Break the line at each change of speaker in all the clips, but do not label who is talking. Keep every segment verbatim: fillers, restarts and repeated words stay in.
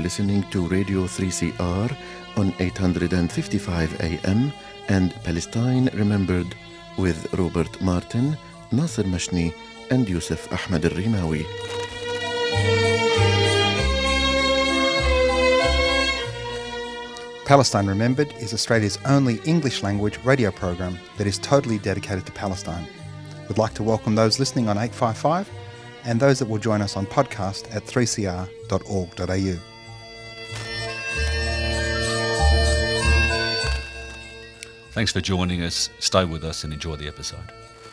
listening to Radio three C R on eight fifty-five A M and Palestine Remembered with Robert Martin, Nasser Mashni, and Yusuf Ahmed al-Rimawi.
Palestine Remembered is Australia's only English-language radio program that is totally dedicated to Palestine. We'd like to welcome those listening on eight fifty-five and those that will join us on podcast at three c r dot org dot a u.
Thanks for joining us. Stay with us and enjoy the episode.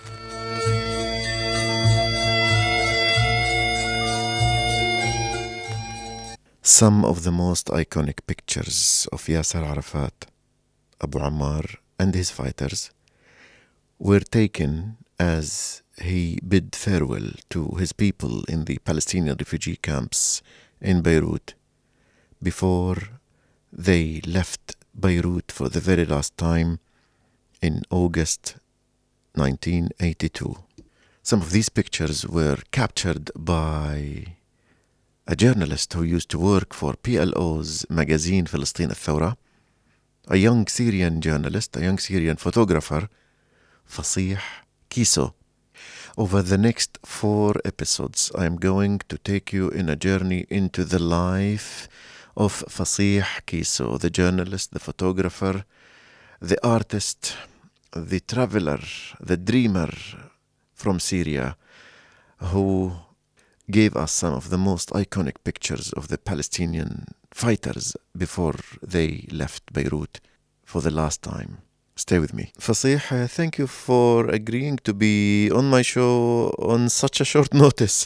Some of the most iconic pictures of Yasser Arafat, Abu Ammar, and his fighters were taken as he bid farewell to his people in the Palestinian refugee camps in Beirut before they left Beirut for the very last time in August nineteen eighty-two. Some of these pictures were captured by a journalist who used to work for P L O's magazine Filistin al-Thawra, a young Syrian journalist, a young Syrian photographer, Fasih Kiso. Over the next four episodes, I am going to take you in a journey into the life of Fasih Kiso, the journalist, the photographer, the artist, the traveler, the dreamer from Syria, who gave us some of the most iconic pictures of the Palestinian fighters before they left Beirut for the last time. Stay with me. Fasih, uh, thank you for agreeing to be on my show on such a short notice.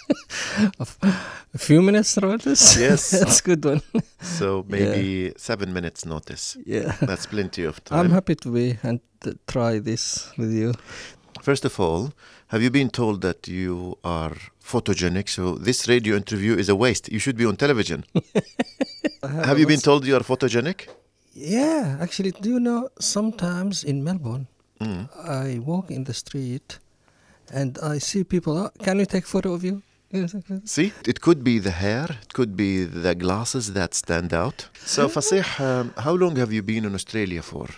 A few minutes notice?
Yes.
That's a good one.
So maybe yeah. seven minutes notice.
Yeah.
That's plenty of time.
I'm happy to be and to try this with you.
First of all, have you been told that you are photogenic? So this radio interview is a waste. You should be on television. have, have you been told you are photogenic?
Yeah, actually, do you know, sometimes in Melbourne,
Mm.
I walk in the street and I see people, oh, can we take a photo of you?
See, it could be the hair, it could be the glasses that stand out. So, Fasih, um, how long have you been in Australia for?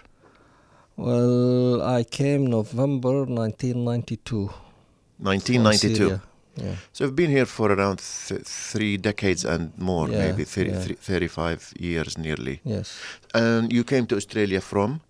Well, I came November nineteen ninety-two.
nineteen ninety-two.
Yeah.
So you've been here for around th- three decades and more,
Yeah,
maybe thirty,
yeah.
thirty-five years nearly.
Yes.
And you came to Australia from?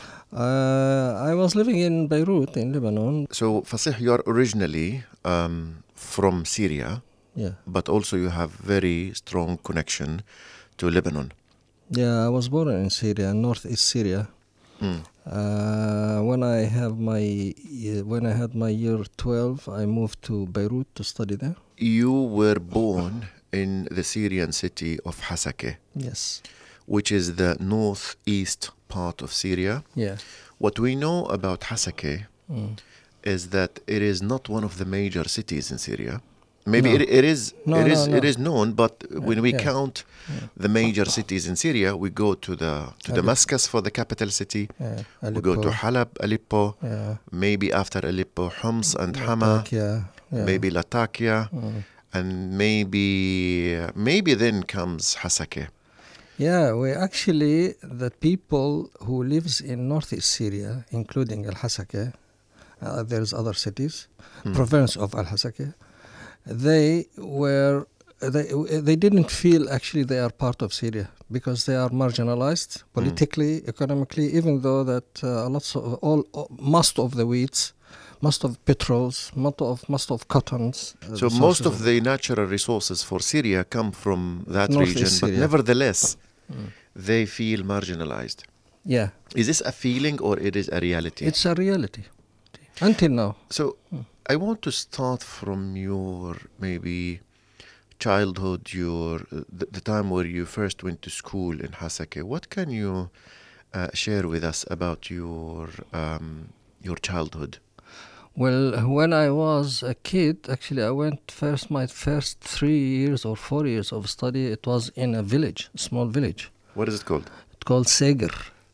Uh, I was living in Beirut, in Lebanon.
So, Fasih, you are originally um, from Syria,
Yeah.
but also you have very strong connection to Lebanon.
Yeah, I was born in Syria, northeast Syria.
Mm.
Uh, when I have my uh, when I had my year twelve, I moved to Beirut to study there.
You were born in the Syrian city of Hasakeh,
Yes.
which is the northeast part of Syria.
Yeah.
What we know about Hasakeh
Mm.
is that it is not one of the major cities in Syria. Maybe
No.
it, it is
No,
it
no,
is
no.
it is known, but when we
yeah.
count the major cities in Syria, we go to the to
Aleppo.
Damascus for the capital city.
Yeah.
We go to Halab, Aleppo,
Yeah.
maybe after Aleppo, Homs and Hama,
Yeah. Yeah.
maybe Latakia,
Mm.
and maybe maybe then comes Hasakeh.
Yeah, we actually, the people who lives in northeast Syria, including Al-Hasakeh, uh, there's other cities,
Hmm.
province of Al-Hasakeh, they were, they they didn't feel actually they are part of Syria because they are marginalized politically, economically, even though that uh, lots of, all, most of the wheats, most of petrols, most of, most of cottons. uh,
So
the
most
sources
of the natural resources for Syria come from that
Northeast
region, but
Syria.
nevertheless,
Mm.
they feel marginalized.
Yeah,
Is this a feeling or it is a reality?
it's a reality until now.
So I want to start from your maybe childhood, your the, the time where you first went to school in Hasakeh. What can you uh, share with us about your um, your childhood?
Well, when I was a kid, actually, I went first, my first three years or four years of study, it was in a village, a small village.
What is it called?
It's called Seger.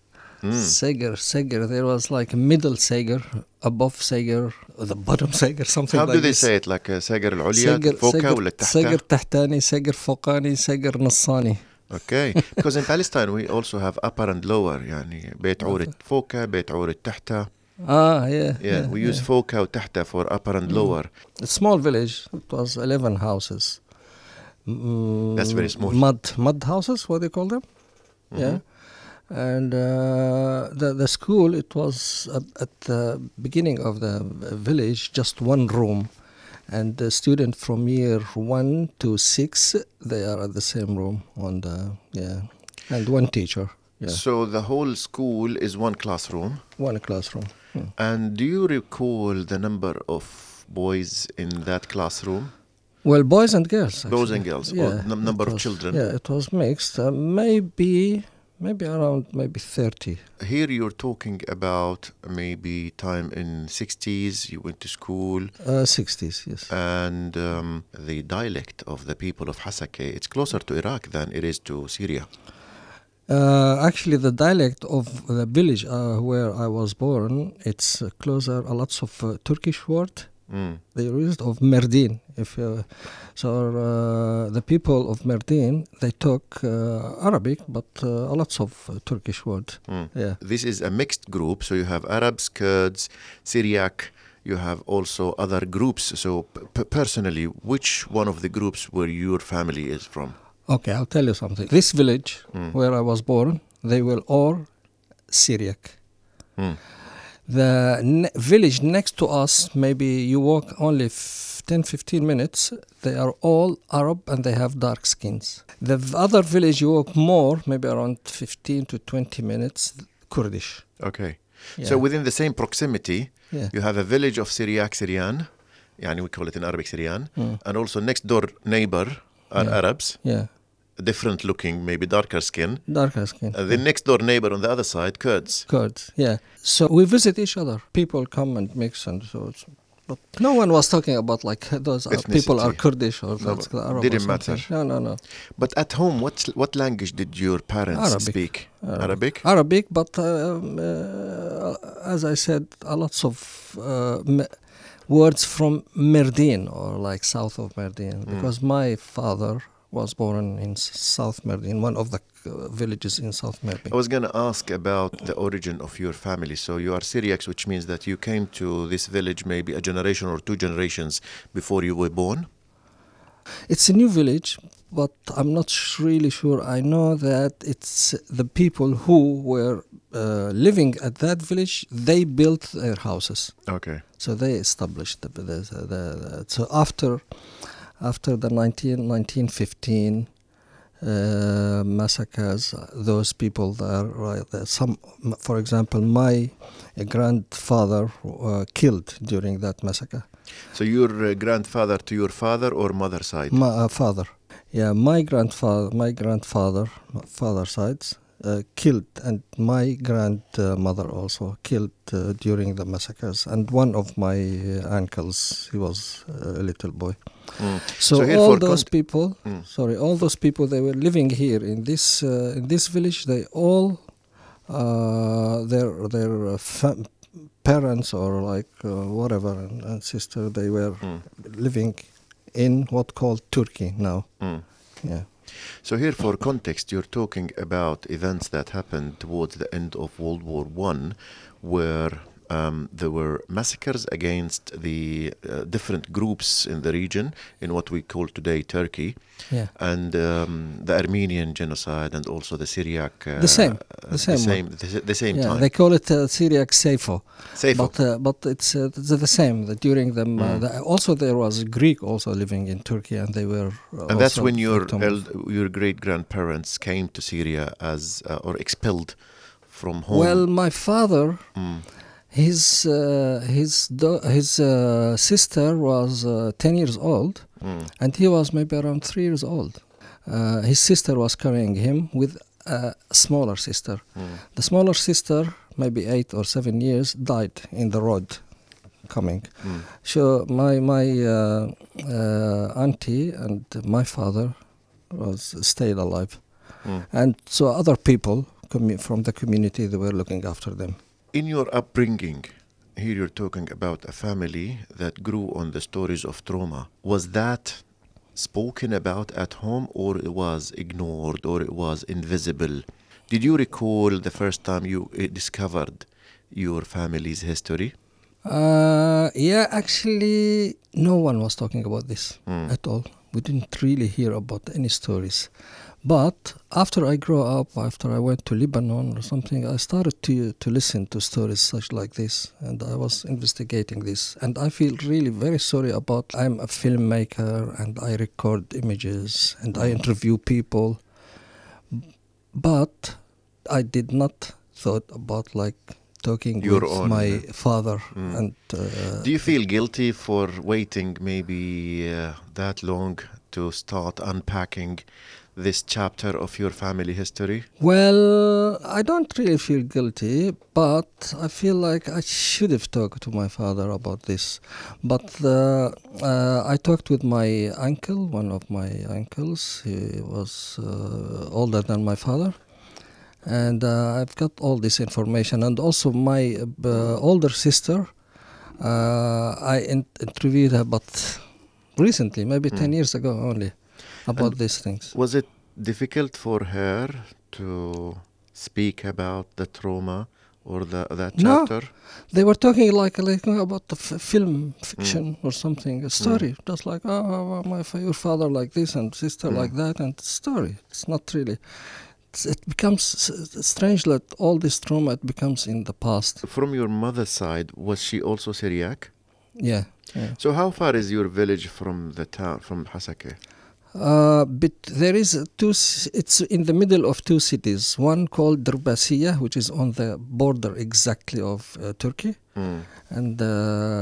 Mm.
Seger, Seger. There was like a middle Seger, above Seger, or the bottom Seger, something
How
like
do they
this.
say it? Like uh, ساجر العليا
Seger,
فوقها ولا
Seger, Seger
تحتها?
تحتاني, Seger فوقاني, Seger نصاني.
Okay, because in Palestine we also have upper and lower. يعني بيت عورة فوقها بيت عورة تحتها.
Ah, yeah.
Yeah, we use
yeah.
فوقها وتحتها for upper and lower.
A small village. It was eleven houses. Mm,
That's very small.
Mud, mud houses. What do you call them?
Mhm.
Yeah. And uh, the the school, it was uh, at the beginning of the village, just one room, and the student from year one to six, they are at the same room on the yeah, and one teacher. Yeah,
So the whole school is one classroom.
one classroom. Hmm.
And do you recall the number of boys in that classroom?
Well, boys and girls.
Boys
actually.
and girls, or num-
it
number of
was-
children?
Yeah, it was mixed. Uh, maybe, maybe around maybe thirty.
Here you're talking about maybe time in sixties, you went to school,
Uh, sixties, yes.
and um, the dialect of the people of Hasake, it's closer to Iraq than it is to Syria.
Uh, actually, the dialect of the village uh, where I was born, it's uh, closer. A lots of uh, Turkish word
Mm.
they used of Merdin. If uh, so, uh, the people of Merdin, they talk uh, Arabic, but uh, a lots of uh, Turkish word.
Mm.
Yeah.
This is a mixed group, so you have Arabs, Kurds, Syriac, you have also other groups. So p- personally, which one of the groups where your family is from?
Okay, I'll tell you something. This village
Mm.
where I was born, they were all Syriac.
Mm.
The ne- village next to us, maybe you walk only f- ten fifteen minutes, they are all Arab and they have dark skins. The v- other village you walk more, maybe around fifteen to twenty minutes, Kurdish.
Okay.
Yeah.
So within the same proximity,
yeah.
you have a village of Syriac Syrian, yani we call it in Arabic Syrian,
Mm.
and also next door neighbor are
Yeah.
Arabs,
Yeah,
different looking, maybe darker skin.
darker skin.
And the next door neighbor on the other side, Kurds.
Kurds, yeah. So we visit each other. People come and mix, and so it's, but no one was talking about like those are, people are
Ethnicity.
Kurdish or
No,
that's
but
Arab. or
didn't
something.
matter.
No, no, no.
But at home, what what language did your parents
Arabic.
speak?
Arabic.
Arabic?
Arabic, but um, uh, as I said, a lots of uh, m- words from Merdin or like south of Merdin, because my father was born in s- South Merdin, one of the uh, villages in South Merdin.
I was going to ask about the origin of your family. So you are Syriacs, which means that you came to this village maybe a generation or two generations before you were born.
It's a new village, but I'm not sh- really sure. I know that it's the people who were uh, living at that village, they built their houses.
Okay.
So they established the, the, the, the so after after the nineteen, nineteen fifteen uh, massacres, those people there, right, there, some, m- for example, my uh, grandfather uh, killed during that massacre.
So your uh, grandfather to your father or mother side?
My uh, father, yeah, my grandfather, my grandfather, my father sides. Uh, killed, and my grandmother also killed uh, during the massacres, and one of my uh, uncles, he was uh, a little boy.
Mm.
So,
So here
all
for
those
cont-
people,
Mm.
sorry, all those people, they were living here in this uh, in this village. They all uh, their their uh, fam- parents or like uh, whatever and, and sister, they were
Mm.
living in what called Turkey now.
Mm.
Yeah.
So here for context, you're talking about events that happened towards the end of World War One, where um, there were massacres against the uh, different groups in the region, in what we call today Turkey,
Yeah.
and um, the Armenian genocide, and also the Syriac. Uh,
The same,
uh,
the same
the
one.
same, the, s- the same
Yeah,
time.
they call it uh, Syriac Seifo.
Safer.
But uh, but it's, uh, it's the same. That during them, uh,
Mm.
the, also there was a Greek also living in Turkey, and they were. Uh,
And that's
also
when your
victim of-
eld- your great grandparents came to Syria as uh, or expelled from home.
Well, my father,
Mm.
his uh, his do- his uh, sister was uh, ten years old,
Mm.
and he was maybe around three years old. Uh, his sister was carrying him with a smaller sister.
Mm.
The smaller sister, maybe eight or seven years, died in the road coming.
Mm.
So my my uh, uh, auntie and my father was stayed alive,
Mm.
and so other people commu- from the community that were looking after them.
In your upbringing, here you're talking about a family that grew on the stories of trauma. Was that spoken about at home, or it was ignored, or it was invisible? Did you recall the first time you uh, discovered your family's history?
Uh, yeah, actually, no one was talking about this
Mm.
at all. We didn't really hear about any stories. But after I grew up, after I went to Lebanon or something, I started to to listen to stories such like this, and I was investigating this. And I feel really very sorry about. I'm a filmmaker, and I record images, and I interview people. But I did not thought about like talking
Your
with
own,
my
uh,
father.
Mm.
And uh,
Do you feel guilty for waiting maybe uh, that long to start unpacking this chapter of your family history?
Well, I don't really feel guilty, but I feel like I should have talked to my father about this. But uh, uh, I talked with my uncle, one of my uncles. He was uh, older than my father. And uh, I've got all this information. And also my uh, older sister, uh, I in- interviewed her, but recently, maybe ten
Mm.
years ago only, about
And
these things.
Was it difficult for her to speak about the trauma or the that
No.
chapter?
They were talking like, like about the f- film fiction or something, a story, just like, oh, oh, my fa- your father like this and sister
Mm.
like that, and story. It's not really. It's, it becomes s- strange that all this trauma it becomes in the past.
From your mother's side, was she also Syriac?
Yeah. yeah.
So how far is your village from the town, from Hasake?
Uh, but there is a two. c- It's in the middle of two cities. One called Dirbasiya, which is on the border exactly of uh, Turkey,
Mm.
and uh,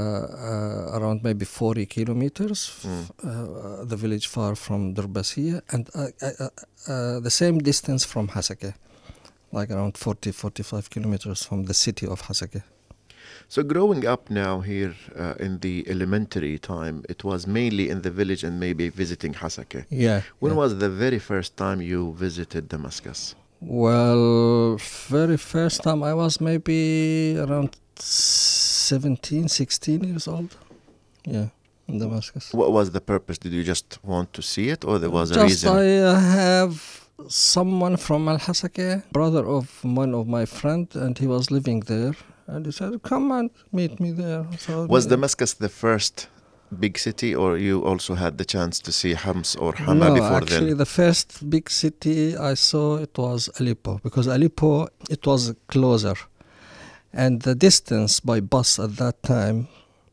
uh, around maybe forty kilometers. f-
Mm.
Uh, the village far from Dirbasiya, and uh, uh, uh, uh, the same distance from Hasake, like around forty, forty-five kilometers from the city of Hasake.
So growing up now here uh, in the elementary time, it was mainly in the village and maybe visiting Hasake.
Yeah.
When
yeah.
was the very first time you visited Damascus?
Well, very first time I was maybe around seventeen, sixteen years old. Yeah, in Damascus.
What was the purpose? Did you just want to see it, or there was a
Just
reason?
I uh, have someone from Al Hasake, brother of one of my friend, and he was living there. And he said, "Come and meet me there." So
Was
me-
Damascus the first big city, or you also had the chance to see Hams or Hama
no,
before
actually,
then?
the first big city I saw it was Aleppo, because Aleppo it was closer, and the distance by bus at that time,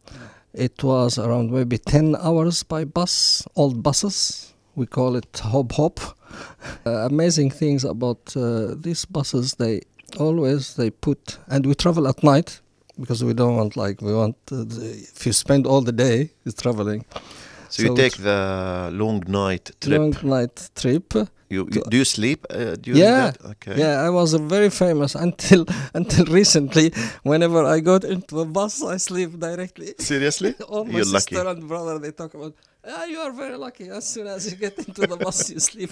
it was around maybe ten hours by bus. Old buses, we call it hop hop. Uh, amazing things about uh, these buses. They always they put, and we travel at night. Because we don't want like we want uh, the, if you spend all the day traveling.
So you
so
take
it's
the long night trip.
long night trip.
You, you do you sleep uh, during
Yeah,
that? Okay.
yeah. I was uh, very famous until until recently. Whenever I got into a bus, I sleep directly.
Seriously?
All my
You're
sister
lucky.
and brother they talk about. Ah, you are very lucky. As soon as you get into the bus, you sleep.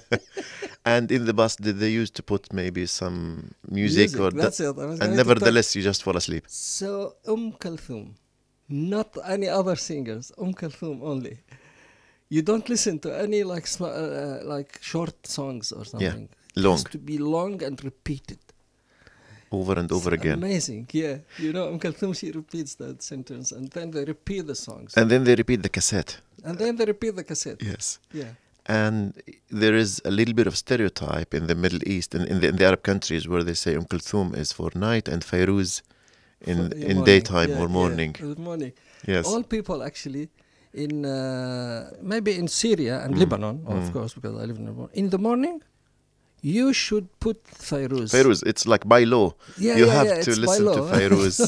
And in the bus, did they used to put maybe some music, or
That's
that,
it. I was
and
going to
nevertheless you just fall asleep?
talk- So Umm Kulthum, not any other singers. Umm Kulthum only. You don't listen to any like sm- uh, like short songs or something. It
long.
has to be long and repeated.
Over and over
It's
again.
Amazing, yeah. You know, Umm Kulthum, she repeats that sentence, and then they repeat the songs,
And then they repeat the cassette.
and then they repeat the cassette.
Yes.
Yeah.
And there is a little bit of stereotype in the Middle East and in the, in the Arab countries where they say Umm Kulthum is for night and Fairuz in,
For-
in
morning,
daytime
yeah,
or morning.
Yeah, in morning.
Yes.
All people actually in uh, maybe in Syria and
Mm.
Lebanon,
Mm.
of course, because I live in Lebanon. In the morning, you should put Fairuz.
Fairuz, it's like by law.
Yeah,
you
yeah,
have
yeah,
to
it's by
listen to
law.
Fairuz.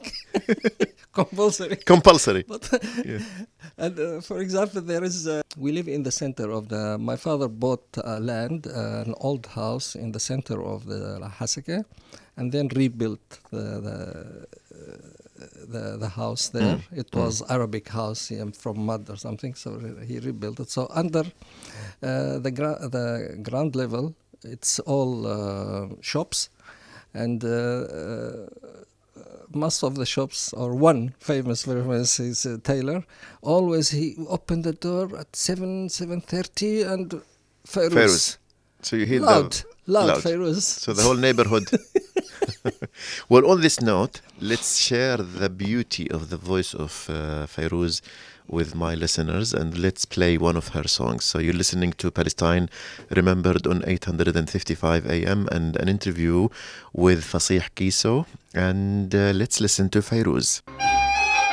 Compulsory.
Compulsory.
But
Yeah.
and uh, for example, there is uh, we live in the center of the. My father bought uh, land, uh, an old house in the center of the Hasake, and then rebuilt the the uh, the, the house there.
Mm.
It
Mm.
was Arabic house um, from mud or something, so re- he rebuilt it. So under uh, the gra- the ground level, It's all uh, shops, and uh, uh, most of the shops, or one famous, very famous, is uh, Taylor. Always he opened the door at seven, seven thirty, and Fairuz.
Fairuz. So you hear
loud,
the
loud,
loud.
Fairuz.
So the whole neighborhood. Well, on this note, let's share the beauty of the voice of uh, Fairuz with my listeners, and let's play one of her songs. So you're listening to Palestine Remembered on eight fifty-five A M, and an interview with Fasih Kiso, and uh, let's listen to Fairuz.